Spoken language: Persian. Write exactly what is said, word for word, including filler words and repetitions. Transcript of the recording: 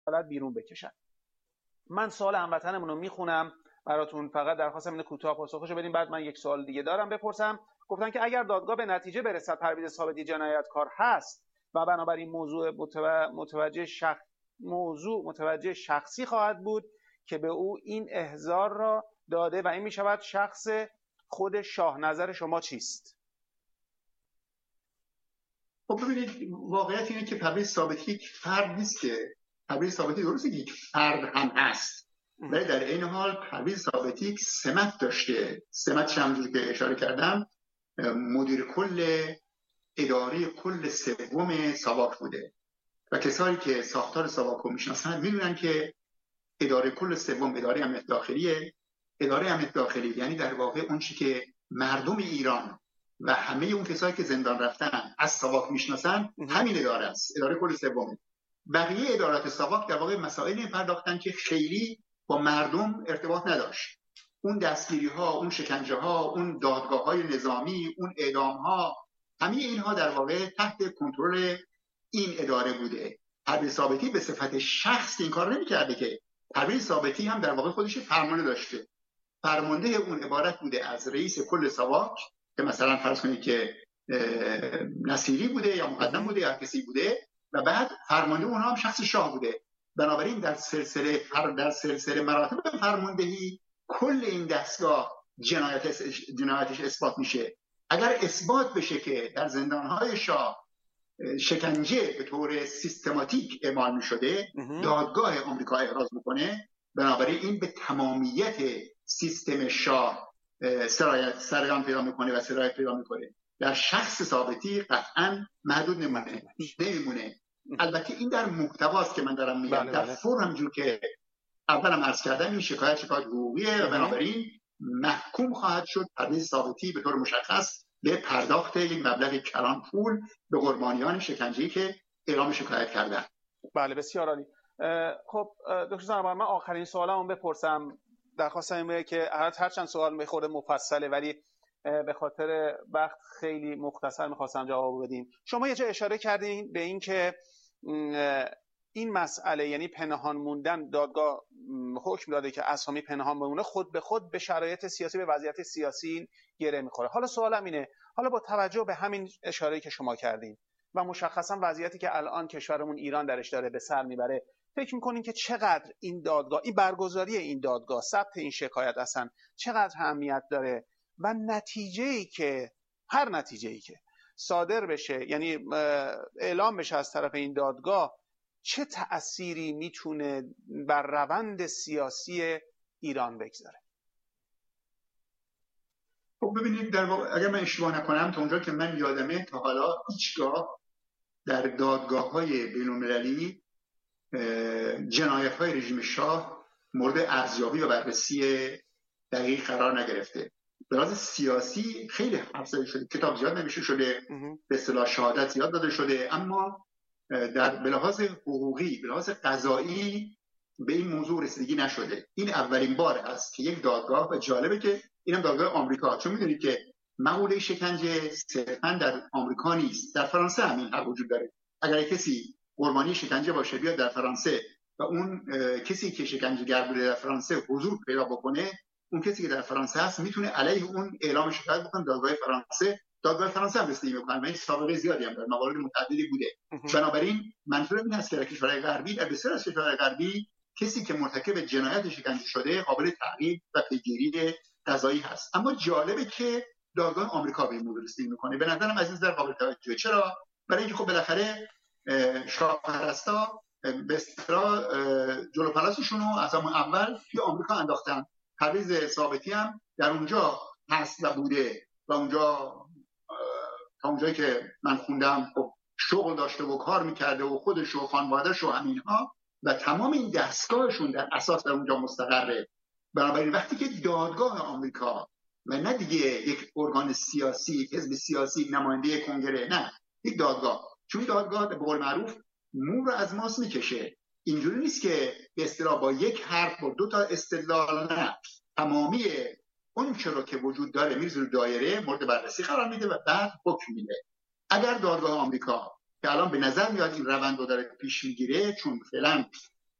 عدالت بیرون بکشن. من سوال هموطنمون رو میخونم براتون، فقط درخواستم اینه کوتاه پاسخشو بدیم، بعد من یک سوال دیگه دارم بپرسم. گفتن که اگر دادگاه به نتیجه برسد پرویز ثابتی جنایتکار هست و بنابراین موضوع متوجه شخ... موضوع متوجه شخصی خواهد بود که به او این احضار را داده و این میشود شخص خود شاه. نظر شما چیست؟ خب ببینید، واقعیت اینه که پرویز ثابتی یک فرد نیست. که پرویز ثابتی درسته که یک فرد هم هست، ولی در این حال پرویز ثابتی یک سمت داشته. سمتش همونجوری که اشاره کردم مدیر کل اداره کل سوم ساواک بوده و کسانی که ساختار ساواک رو میشناسن میدونن که اداره کل سوم اداره امنیت داخلیه. اداره امنیت داخلی یعنی در واقع اون چیزی که مردم ایران و همه اون کسایی که زندان رفتن از ساواک میشناسن همین اداره است، اداره کل سوم. بقیه ادارات ساواک در واقع مسائلی پرداختن که خیلی با مردم ارتباط نداشت. اون دستگیری ها، اون شکنجه ها، اون دادگاه های نظامی، اون اعدام ها، همه اینها در واقع تحت کنترل این اداره بوده. پرویز ثابتی به صفت شخص این کار نمی‌کرده که پرویز ثابتی هم در واقع خودش فرمانده داشته. فرمانده اون عبارت بوده از رئیس کل ساواک که مثلا فرض کنید که نصیری بوده یا مقدم بوده یا کسی بوده و بعد فرمانده اونها هم شخص شاه بوده. بنابراین در سلسله در سلسله مراتب فرماندهی کل این دستگاه جنایت جنایتش اثبات میشه. اگر اثبات بشه که در زندانهای شاه شکنجه به طور سیستماتیک اعمال می‌شده، دادگاه آمریکا احراز میکنه. بنابراین این به تمامیت سیستم شاه سرایت سرگان پیدا میکنه و سرایت پیدا میکنه. در شخص ثابتی قطعا محدود نمیمونه نمیمونه البته این در محتواست که من دارم میگم. در فرم همونجور که اولم عرض کردم این شکایت شکایت حقوقیه و بنابراین محکوم خواهد شد پرویز ثابتی به طور مشخص به پرداخت یک مبلغ کلان پول به قربانیان شکنجه‌ای که اعلام شکایت کردن. بله بسیار عالی. خب دکتر زنبار، من آخرین سوالمو بپرسم. درخواستم اینه که هر چند سوال میخوره مفصله ولی به خاطر وقت خیلی مختصر میخواستم جواب بدیم. شما یه جا اشاره کردین به این که این مسئله یعنی پنهان موندن، دادگاه حکم داده که اسامی پنهان بمونه، خود به خود به شرایط سیاسی، به وضعیت سیاسی گره میخوره. حالا سوالم اینه، حالا با توجه به همین اشاره‌ای که شما کردین و مشخصا وضعیتی که الان کشورمون ایران درش داره به سر میبره، فکر میکنین که چقدر این دادگاه، این برگزاری این دادگاه، ثبت این شکایت اصلا چقدر اهمیت داره و نتیجه‌ای که هر نتیجه‌ای که صادر بشه، یعنی اعلام بشه از طرف این دادگاه، چه تأثیری میتونه بر روند سیاسی ایران بگذاره؟ خب ببینید، در واقع اگر من اشتباه نکنم تا اونجا که من یادمه تا حالا هیچگاه در دادگاه‌های بین‌المللی جنایت‌های رژیم شاه مورد ارزیابی و بررسی دقیق قرار نگرفته. به لحاظ سیاسی خیلی حرف زده شده، کتاب زیاد نوشته شده، به اصطلاح شهادت زیاد داده شده، اما در به لحاظ حقوقی، به لحاظ قضایی به این موضوع رسیدگی نشده. این اولین بار است که یک دادگاه، و جالبه که اینم دادگاه آمریکا، چون میدونید که مقوله شکنجه صرفاً در آمریکا نیست، در فرانسه همین حق وجود داره. اگر کسی قربانی شکنجه باشه بیاد در فرانسه و اون کسی که شکنجه‌گر بوده در فرانسه حضور پیدا بکنه، اون کسی که در فرانسه هست میتونه علیه اون اعلام شکایت بکنه دادگاه فرانسه. دادگاه فرانسه هم رسیدگی میکنه، من سابقه زیادی هم داره، موارد متعددی بوده. بنابراین منظورم این است که در کشورهای غربی، در بسیار از کشورهای غربی، کسی که مرتکب جنایت شکنجه شده قابل تعقیب و پیگیری قضایی هست. اما جالبه که دادگاه آمریکا به این موضوع رسیدگی میکنه. به نظرم از این نظر قابل توجهه. چرا؟ برای اینکه خب بالاخره شاهپرستا به اصطلاح جلو پلاسشون رو از همون اول توی آمریکا انداختن. پرویز ثابتی هم در اونجا هست و بوده و اونجا تا اونجایی که من خوندم خب شغل داشته و کار میکرده و خودش و خانواده‌اش و همینها و تمام این دستگاهشون در اساس در اونجا مستقره. بنابراین وقتی که دادگاه آمریکا و نه دیگه یک ارگان سیاسی، حزب سیاسی، نماینده کنگره، نه یک دادگاه، چون دادگاه به قول معروف مو رو از ماست میکشه. اینجوری نیست که به اصطلاح با یک حرف با دو تا استدلال، نه، تمامی اون چرا که وجود داره میذاره دایره، مورد بررسی قرار میده و بعد حکم میده. اگر دادگاه آمریکا که الان به نظر میاد این روند رو داره پیش میگیره، چون فعلا